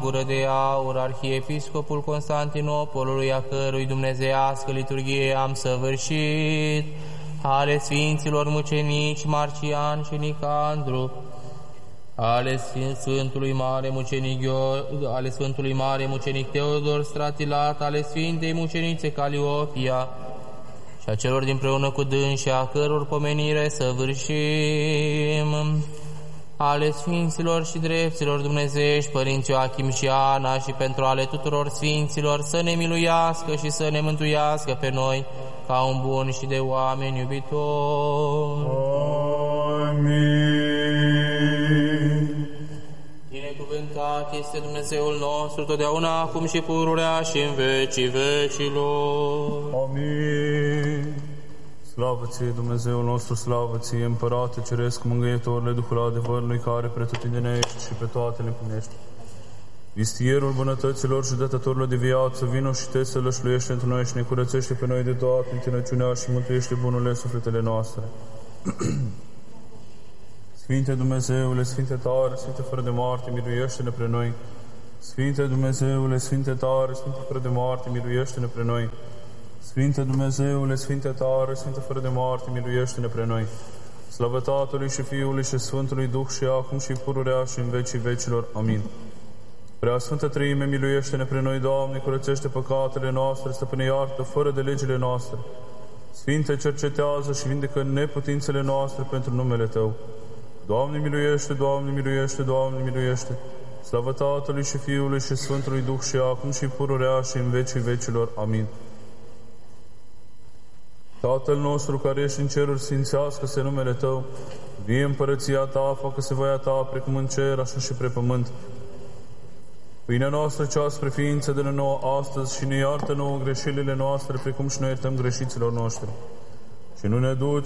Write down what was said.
gură de aur, arhiepiscopul Constantinopolului, a cărui dumnezeiască liturghie am săvârșit, ale Sfinților Mucenici Marcian și Nicandru, ale Sfântului Mare Mucenic Teodor Stratilat, ale Sfintei Mucenițe Caliopia și a celor dinpreună cu dânsi, a căror pomenire săvârșim, ale Sfinților și Drepților Dumnezeiești, Părinți Ioachim și Ana, și pentru ale tuturor Sfinților, să ne miluiască și să ne mântuiască pe noi, ca un bun și de oameni iubitori. Amin. Binecuvântat este Dumnezeul nostru, totdeauna, acum și pururea și în vecii vecilor. Amin. Slavă ție, Dumnezeul nostru, slavă ție, Împărate Ceresc, Mângâietorule, Duhul adevărului, care pretutindene ești și pe toate le punești. Vistierul bunătăților și dătătorul de viață, vino și te să lășluiește într noi și ne curățește pe noi de toată întinăciunea și mântuiește bunurile în sufletele noastre. Sfinte Dumnezeule, Sfinte tare, Sfinte fără de moarte, miluiește-ne pre noi. Sfinte Dumnezeule, Sfinte tare, Sfinte fără de moarte, miluiește-ne pre noi. Sfinte Dumnezeule, Sfinte tare, Sfinte fără de moarte, miluiește-ne pre noi. Slavă Tatălui și Fiului și Sfântului Duh și acum și pururea și în vecii vecilor. Amin. Prea Sfântă Treime, miluiește-ne pre noi, Doamne, curățește păcatele noastre, stăpâne iartă fără de legile noastre. Sfinte, cercetează și vindecă neputințele noastre pentru numele Tău. Doamne miluiește, Doamne miluiește, Doamne miluiește. Slavă Tatălui și Fiului și Sfântului Duh și acum și pururea și în vecii vecilor. Amin. Tatăl nostru care ești în ceruri, sfințească-se numele Tău. Vie împărăția Ta, facă-se voia Ta, precum în cer, așa și pe pământ. Pâinea noastră cea spre ființă dă-ne nouă astăzi și ne iartă nouă greșelile noastre, precum și noi iertăm greșiților noștri. Și nu ne duci